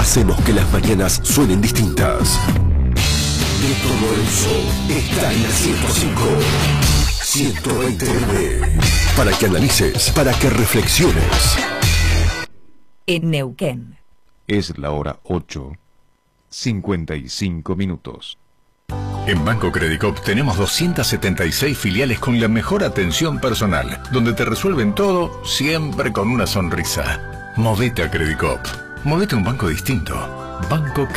hacemos que las mañanas suenen distintas. De todo eso está en la 105. 120 para que analices, para que reflexiones. En Neuquén. Es la hora 8:55. En Banco Credicop tenemos 276 filiales con la mejor atención personal, donde te resuelven todo siempre con una sonrisa. Movete a Credicop. Movete a un banco distinto. Banco